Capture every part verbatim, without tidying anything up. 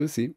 Grüß Sie.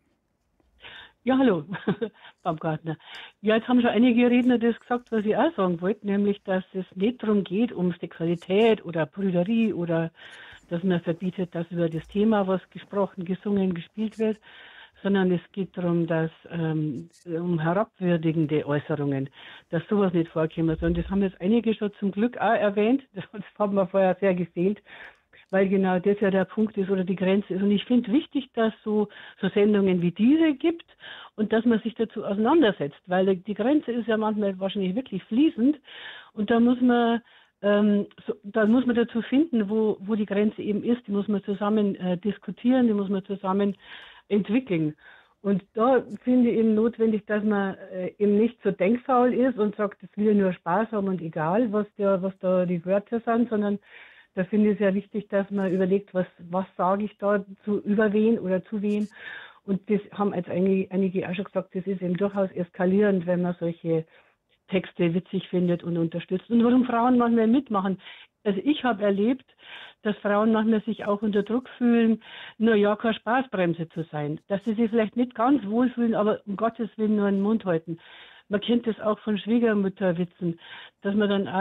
Ja, hallo, Baumgartner. Ja, jetzt haben schon einige Redner das gesagt, was ich auch sagen wollte, nämlich, dass es nicht darum geht, um Sexualität oder Prüderie oder dass man verbietet, dass über das Thema, was gesprochen, gesungen, gespielt wird, sondern es geht darum, dass ähm, um herabwürdigende Äußerungen, dass sowas nicht vorkommen soll. Und das haben jetzt einige schon zum Glück auch erwähnt. Das hat mir vorher sehr gefehlt, weil genau das ja der Punkt ist oder die Grenze ist. Und ich finde wichtig, dass es so, so Sendungen wie diese gibt und dass man sich dazu auseinandersetzt, weil die Grenze ist ja manchmal wahrscheinlich wirklich fließend und da muss man ähm, so, da muss man dazu finden, wo, wo die Grenze eben ist, die muss man zusammen äh, diskutieren, die muss man zusammen entwickeln. Und da finde ich eben notwendig, dass man äh, eben nicht so denkfaul ist und sagt, es will nur Spaß haben und egal, was, der, was da die Wörter sind, sondern da finde ich es ja wichtig, dass man überlegt, was, was sage ich da zu über wen oder zu wem. Und das haben jetzt einige, einige auch schon gesagt, das ist eben durchaus eskalierend, wenn man solche Texte witzig findet und unterstützt. Und warum Frauen manchmal mitmachen. Also ich habe erlebt, dass Frauen manchmal sich auch unter Druck fühlen, nur ja, keine Spaßbremse zu sein. Dass sie sich vielleicht nicht ganz wohlfühlen, aber um Gottes Willen nur den Mund halten. Man kennt das auch von Schwiegermütterwitzen, dass man dann auch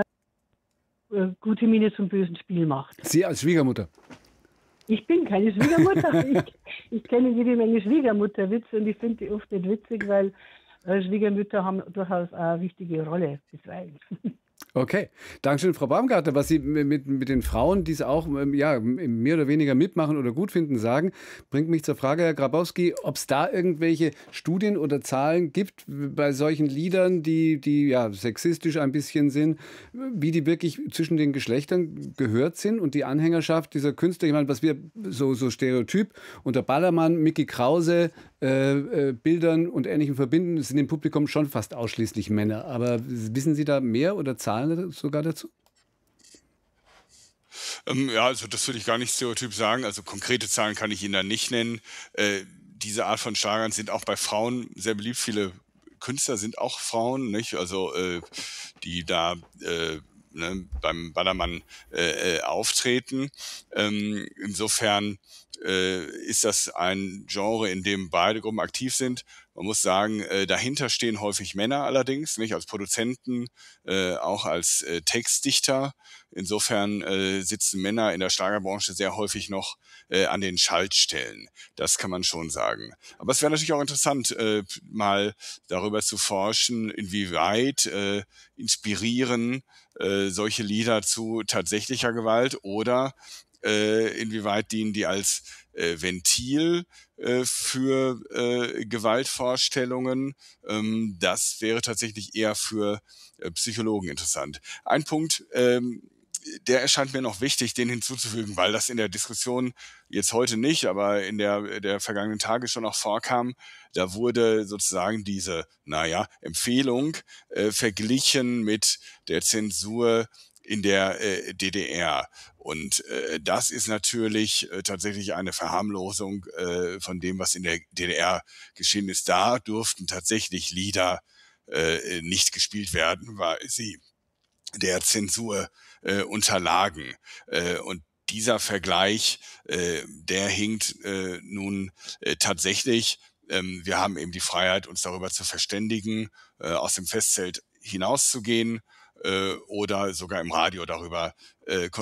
äh, gute Miene zum bösen Spiel macht. Sie als Schwiegermutter? Ich bin keine Schwiegermutter. ich, ich kenne jede Menge Schwiegermutterwitze und ich finde die oft nicht witzig, weil äh, Schwiegermütter haben durchaus auch eine wichtige Rolle bisweilen. Okay, Dankeschön, Frau Baumgartner. Was Sie mit, mit den Frauen, die es auch ähm, ja, mehr oder weniger mitmachen oder gut finden, sagen, bringt mich zur Frage, Herr Grabowski, ob es da irgendwelche Studien oder Zahlen gibt bei solchen Liedern, die, die ja sexistisch ein bisschen sind, wie die wirklich zwischen den Geschlechtern gehört sind und die Anhängerschaft dieser Künstler, ich meine, was wir so, so Stereotyp unter Ballermann, Mickey Krause, äh, äh, Bildern und Ähnlichem verbinden, sind im Publikum schon fast ausschließlich Männer. Aber wissen Sie da mehr oder Zahlen sogar dazu? Ähm, ja, also das würde ich gar nicht stereotyp sagen. Also konkrete Zahlen kann ich Ihnen da nicht nennen. Äh, diese Art von Schlagern sind auch bei Frauen sehr beliebt. Viele Künstler sind auch Frauen, nicht? Also äh, die da äh, ne, beim Ballermann äh, äh, auftreten. Ähm, insofern äh, ist das ein Genre, in dem beide Gruppen aktiv sind. Man muss sagen, äh, dahinter stehen häufig Männer allerdings, nicht als Produzenten, äh, auch als äh, Textdichter. Insofern äh, sitzen Männer in der Schlagerbranche sehr häufig noch äh, an den Schaltstellen. Das kann man schon sagen. Aber es wäre natürlich auch interessant, äh, mal darüber zu forschen, inwieweit äh, inspirieren äh, solche Lieder zu tatsächlicher Gewalt oder äh, inwieweit dienen die als äh, Ventil äh, für äh, Gewaltvorstellungen. Ähm, das wäre tatsächlich eher für äh, Psychologen interessant. Ein Punkt, ähm, der erscheint mir noch wichtig, den hinzuzufügen, weil das in der Diskussion jetzt heute nicht, aber in der, der vergangenen Tage schon noch vorkam. Da wurde sozusagen diese, naja, Empfehlung äh, verglichen mit der Zensur in der äh, D D R. Und äh, das ist natürlich äh, tatsächlich eine Verharmlosung äh, von dem, was in der D D R geschehen ist. Da durften tatsächlich Lieder äh, nicht gespielt werden, weil sie der Zensur äh, unterlagen. Äh, und dieser Vergleich, äh, der hinkt äh, nun äh, tatsächlich. Ähm, wir haben eben die Freiheit, uns darüber zu verständigen, äh, aus dem Festzelt hinauszugehen äh, oder sogar im Radio darüber äh,